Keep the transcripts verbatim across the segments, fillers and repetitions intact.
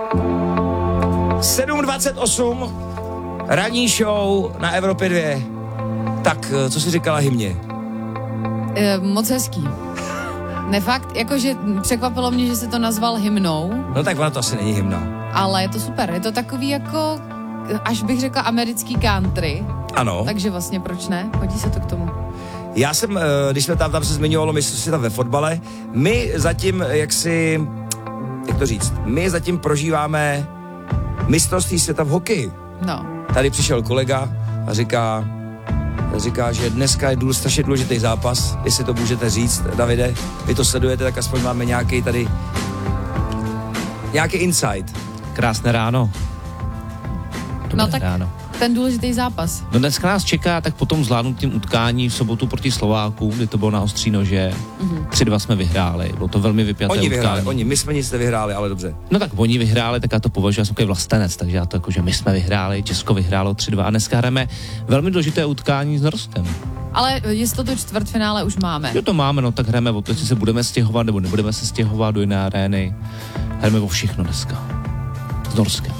sedm dvacet osm, ranní show na Evropě dvě. Tak, co jsi říkala hymně? E, moc hezký. Ne fakt, jakože překvapilo mě, že se to nazval hymnou. No tak ono to asi není hymna. Ale je to super, je to takový jako, až bych řekla americký country. Ano. Takže vlastně proč ne? Hodí se to k tomu. Já jsem, když jsme tam, tam se zmiňovalo, my jsme tam ve fotbale, my zatím, jak si, jak to říct, my zatím prožíváme mistrovství světa v hokeji. No. Tady přišel kolega a říká, říká, že dneska je důl, strašně důležitý zápas, jestli to můžete říct, Davide, vy to sledujete, tak aspoň máme nějaký tady, nějaký insight. Krásné ráno. Dobré no tak ráno. Ten důležitý zápas. No dneska nás čeká tak po tom zvládnutím utkání v sobotu proti Slovákům, kdy to bylo na ostří nože. Mm-hmm. tři dva jsme vyhráli, bylo to velmi vypjaté oni utkání. Vyhráli, oni, my jsme nic nevyhráli, ale dobře. No tak oni vyhráli, tak já to považuji, já jsem takový vlastenec, takže já to jako, že my jsme vyhráli, Česko vyhrálo tři dva a dneska hrajeme velmi důležité utkání s Norskem. Ale jistotu čtvrtfinále už máme. Jo, to máme, no tak hrajeme o to, jestli se budeme stěhovat nebo nebudeme se stěhovat do jiné arény. Hrajeme o všechno dneska. S Norskem.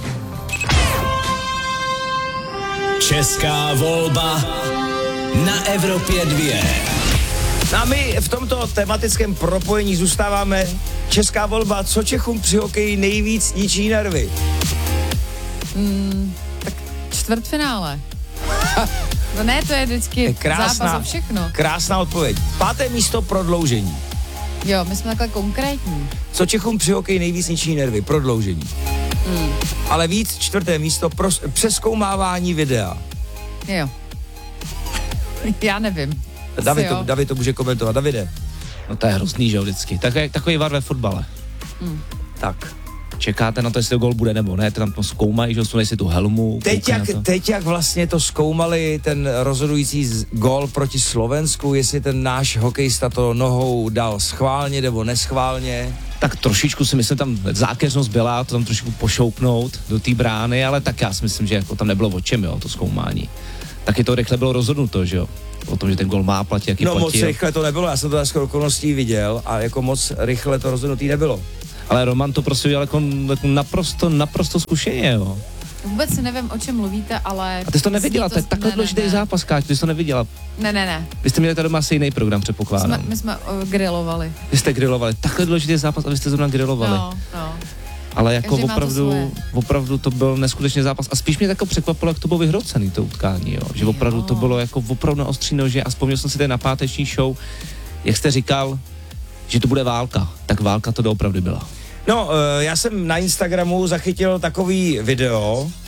Česká volba na Evropě dvě. A my v tomto tematickém propojení zůstáváme. Česká volba, co Čechům při hokeji nejvíc ničí nervy? Mm, tak čtvrtfinále. No ne, to je vždycky krásná, zápas o všechno. Krásná odpověď. Páté místo prodloužení. Jo, my jsme takhle konkrétní. Co Čechům při hokeji nejvíc ničí nervy? Prodloužení. Mm. Ale víc, čtvrté místo, pros, přezkoumávání videa. Jo. Já nevím. David to, David to může komentovat. Davide. No to je hrozný, že jo, vždycky. Tak, takový var ve fotbale. Mm. Tak. Čekáte na to, jestli to gól bude nebo ne, tam to zkoumají, že sunej si tu helmu. Teď jak, teď jak vlastně to zkoumali ten rozhodující gól proti Slovensku, jestli ten náš hokejista to nohou dal schválně nebo neschválně. Tak trošičku si myslím, tam zákeřnost byla, to tam trošičku pošoupnout do té brány, ale tak já si myslím, že jako tam nebylo o čem, jo, to zkoumání. Taky to rychle bylo rozhodnuto, že jo, o tom, že ten gól má platit, jaký no, platí. No moc rychle to nebylo, já jsem to na skoro okolností viděl a jako moc rychle to rozhodnutý nebylo. Ale Roman to prostě udělal jako, jako naprosto, naprosto zkušeně, jo. Vůbec si nevím, o čem mluvíte, ale... A ty jsi to neviděla, to je takhle ne, důležitý ne, ne. zápas, Káč, ty jsi to neviděla. Ne, ne, ne. Vy jste měli tady doma asi jiný program, předpokládám. Jsme, my jsme uh, grilovali. Vy jste grilovali, takhle důležitý zápas a vy jste zrovna grilovali. No, no. Ale jako Každý opravdu, to opravdu to byl neskutečný zápas a spíš mě tak překvapilo, jak to bylo vyhrocený, to utkání, jo. Že opravdu jo. To bylo jako opravdu na ostří nože a vzpomněl jsem si tady na páteční show, jak jste říkal, že to bude válka, tak válka to doopravdy byla. No, já jsem na Instagramu zachytil takový video,